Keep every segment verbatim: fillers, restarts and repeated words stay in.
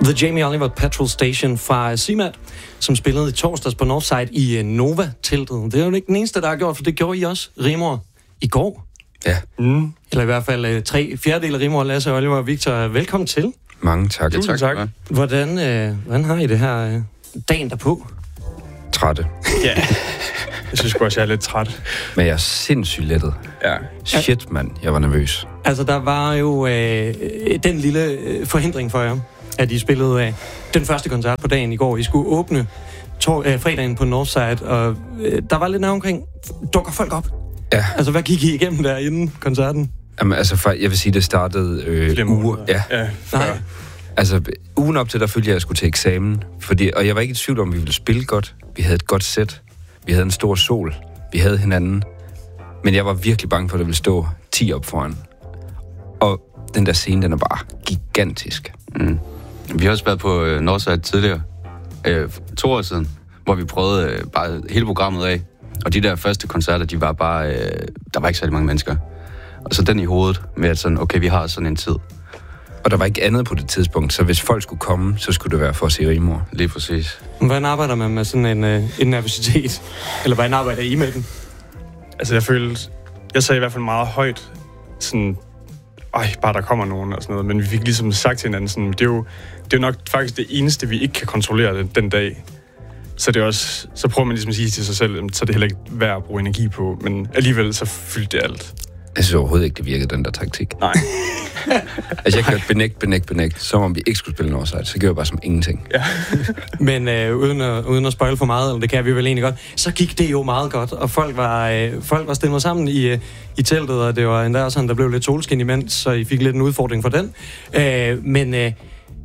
The Jamie Oliver Petrol Station fra C-Mat, som spillede i torsdags på Northside i Nova-teltet. Det er jo ikke den eneste, der har gjort, for det gjorde I også, Rimor, i går. Ja. Mm. Eller i hvert fald uh, tre fjerdedele af Rimor, Lasse, Oliver og Victor. Velkommen til. Mange tak. Ja, tak. tak. Hvordan, uh, hvordan har I det her uh, dagen derpå? Trætte. Ja. Jeg synes også, jeg er lidt træt. Men jeg er sindssygt lettet. Ja. Shit, mand. Jeg var nervøs. Altså, der var jo øh, den lille øh, forhindring for jer, at I spillede øh, den første koncert på dagen i går. I skulle åbne tor- øh, fredagen på Northside, og øh, der var lidt nær omkring. Dukker folk op? Ja. Altså, hvad gik I igennem der inden koncerten? Jamen, altså, for, jeg vil sige, det startede øh, uger. Ja. ja Nej. Altså, ugen op til, der følte jeg, at jeg skulle til eksamen. Fordi, og jeg var ikke i tvivl om, at vi ville spille godt. Vi havde et godt sæt. Vi havde en stor sol. Vi havde hinanden. Men jeg var virkelig bange for, at der ville stå ti op foran. Og den der scene, den er bare gigantisk. Mm. Vi har også været på øh, Northside tidligere, øh, to år siden, hvor vi prøvede øh, bare hele programmet af. Og de der første koncerter, de var bare... Øh, der var ikke særlig mange mennesker. Og så den i hovedet med, at sådan, okay, vi har sådan en tid. Og der var ikke andet på det tidspunkt, så hvis folk skulle komme, så skulle det være for at se Rimor. Lige præcis. Hvordan arbejder man med sådan en, øh, en nervøsitet? Eller hvordan arbejder I med den? Altså, jeg følte... Jeg sagde i hvert fald meget højt, sådan... Ej, bare der kommer nogen og sådan noget. Men vi fik ligesom sagt til hinanden, sådan, det er jo, det er jo nok faktisk det eneste, vi ikke kan kontrollere den, den dag. Så det er også... Så prøver man ligesom at sige til sig selv, så er det heller ikke værd at bruge energi på. Men alligevel så fyldte det alt. Jeg synes overhovedet ikke, det virkede, den der taktik. Nej. Altså, jeg kørte benægt, benægt, benægt, som om vi ikke skulle spille Northside. Så gjorde jeg bare som ingenting. Ja. Men øh, uden, at, uden at spoil for meget, eller det kan vi vel egentlig godt, så gik det jo meget godt, og folk var, øh, folk var stemmet sammen i, øh, i teltet, og det var endda sådan, der blev lidt solskin imens, så I fik lidt en udfordring for den. Øh, men, øh,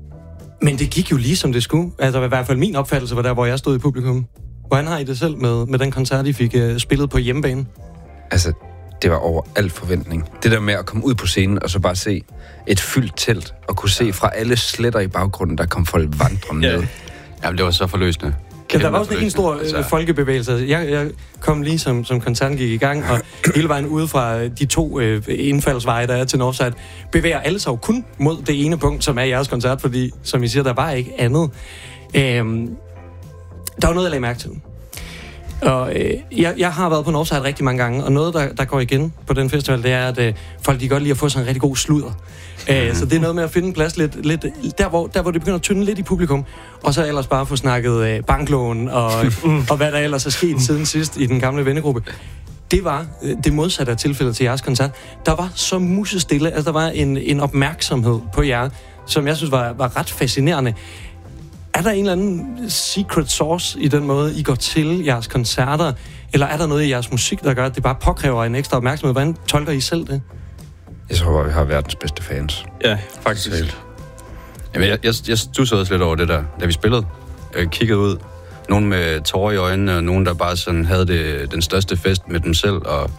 men det gik jo lige som det skulle. Altså i hvert fald min opfattelse var der, hvor jeg stod i publikum. Hvordan har I det selv med, med den koncert, I fik øh, spillet på hjemmebane? Altså... Det var over al forventning. Det der med at komme ud på scenen og så bare se et fyldt telt, og kunne se fra alle sletter i baggrunden, der kom folk vandrende ned. Ja. Jamen, det var så forløsende. Ja, der var også en stor øh, folkebevægelse. Jeg, jeg kom lige, som, som koncerten gik i gang, og hele vejen ude fra de to øh, indfaldsveje, der er til Northside, bevæger alle sig jo kun mod det ene punkt, som er jeres koncert, fordi, som I siger, der var ikke andet. Øhm, der var noget, jeg lagde mærke til. Og øh, jeg, jeg har været på Northside rigtig mange gange, og noget, der, der går igen på den festival, det er, at øh, folk de godt lide at få sådan en rigtig god sludder. Øh, så det er noget med at finde en plads lidt, lidt der, hvor, der, hvor det begynder at tynde lidt i publikum, og så ellers bare få snakket øh, banklån og, og hvad der ellers er sket siden sidst i den gamle vennegruppe. Det var øh, det modsatte af tilfældet til jeres koncert. Der var så musestille, altså der var en, en opmærksomhed på jer, som jeg synes var, var ret fascinerende. Er der en eller anden secret sauce i den måde, I går til jeres koncerter? Eller er der noget i jeres musik, der gør, at det bare påkræver en ekstra opmærksomhed? Hvordan tolker I selv det? Jeg tror bare, vi har verdens bedste fans. Ja, faktisk. Jamen, jeg, jeg, jeg stussede også lidt over det der, da vi spillede. Jeg kiggede ud. Nogen med tårer i øjnene, og nogen, der bare sådan havde det, den største fest med dem selv. Og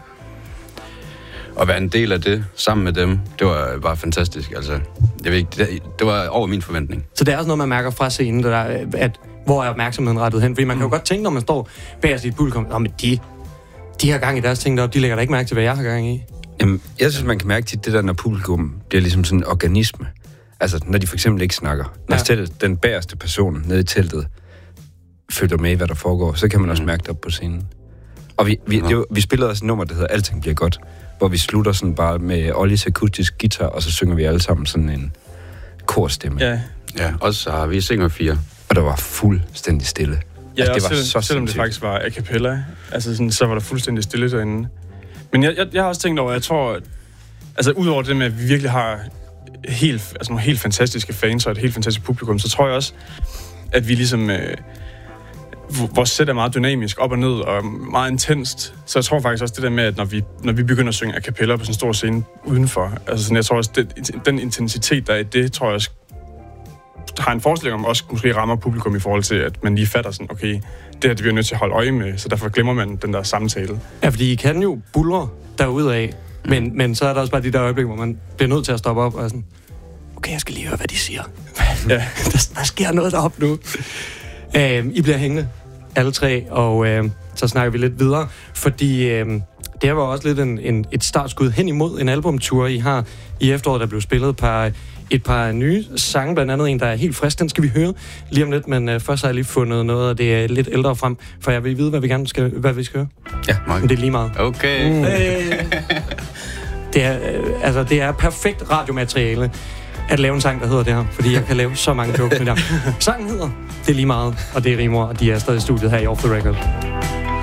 at være en del af det, sammen med dem, det var bare fantastisk. Altså, jeg ved ikke, det, det var over min forventning. Så det er også noget, man mærker fra scenen, der, at hvor er opmærksomheden rettet hen? Fordi man kan jo godt tænke, når man står bag sit publikum, at de, de har gang i deres ting deroppe, de lægger da ikke mærke til, hvad jeg har gang i. Jamen, jeg synes, man kan mærke til det der, når publikum bliver ligesom sådan en organisme. Altså, når de for eksempel ikke snakker. Når ja. selv den bagerste person nede i teltet følger med i, hvad der foregår, så kan man også mærke det op på scenen. Og vi, vi, det, vi spillede også et nummer, der hedder Alting bliver godt, hvor vi slutter sådan bare med Ollies akustisk guitar, og så synger vi alle sammen sådan en korstemme. Ja. Ja, og så har vi synger fire. Og der var fuldstændig stille. Ja, altså, det var selv, så selvom det faktisk var a cappella, altså sådan, så var der fuldstændig stille derinde. Men jeg, jeg, jeg har også tænkt over, jeg tror, at, altså udover det med, at vi virkelig har helt, altså nogle helt fantastiske fans og et helt fantastisk publikum, så tror jeg også, at vi ligesom... Øh, vores sæt er meget dynamisk, op og ned, og meget intenst. Så jeg tror faktisk også det der med, at når vi, når vi begynder at synge a cappella på sådan en stor scene udenfor, altså sådan, jeg tror også, det, den intensitet, der er i det, tror jeg også, har en forestilling om, også måske rammer publikum i forhold til, at man lige fatter sådan, okay, det her, det bliver nødt til at holde øje med, så derfor glemmer man den der samtale. Ja, fordi I kan jo buldre derudaf, mm. men, men så er der også bare de der øjeblikke, hvor man bliver nødt til at stoppe op og sådan, okay, jeg skal lige høre, hvad de siger. Ja. der, der sker noget deroppe nu. Uh, I bliver hængende, alle tre, og uh, så snakker vi lidt videre, fordi uh, det her var også lidt en, en, et startskud hen imod en albumtur, I har i efteråret, der blev spillet par et par nye sange, blandt andet en, der er helt frisk. Den skal vi høre lige om lidt, men uh, først har jeg lige fundet noget af det er lidt ældre frem, for jeg vil vide, hvad vi gerne skal, hvad vi skal høre. Ja, men det er lige meget. Okay. Mm. det, er, øh, altså, det er perfekt radiomateriale at lave en sang, der hedder det her, fordi jeg kan lave så mange jokes med det her. Sangen hedder Det er lige meget, og det er Rimor, og de er stadig i studiet her i Off The Record.